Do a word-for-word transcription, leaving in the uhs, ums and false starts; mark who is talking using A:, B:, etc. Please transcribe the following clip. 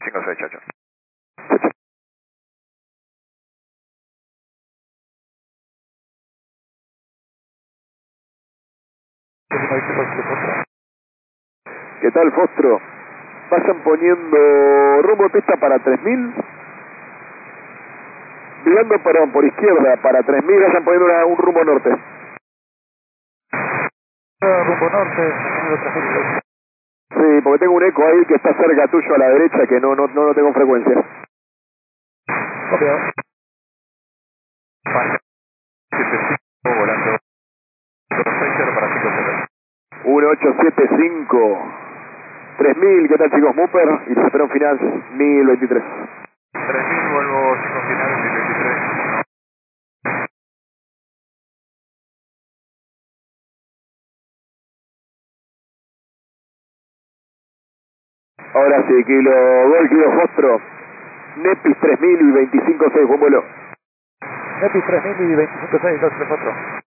A: cinco seis, chao, chao.
B: ¿Qué tal, Fostro? Vayan poniendo rumbo pista para tres mil. Virando, perdón, por izquierda para tres mil, vayan poniendo una, un rumbo norte.
C: Rumbo norte,
B: Sí, porque tengo un eco ahí que está cerca tuyo a la derecha que no no no lo tengo en frecuencia.
C: copiado.
A: España, siete cinco, volando dos seis cero para cinco cero.
B: uno ocho siete cinco. tres mil, ¿qué tal, chicos? Mooper y Cicerón Finance mil veintitrés.
A: tres mil, vuelvo cinco finales, mil veintitrés.
B: Ahora sí, kilo Gol, kilo Fostro. Nepis tres mil y veinticinco seis, buen vuelo.
C: Nepis tres mil y veinticinco seis, dos tres cuatro.